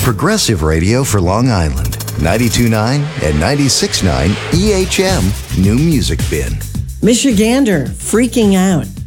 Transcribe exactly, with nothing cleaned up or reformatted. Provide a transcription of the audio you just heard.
Progressive Radio for Long Island. ninety-two point nine and ninety-six point nine E H M New Music Bin. Michigander freaking out.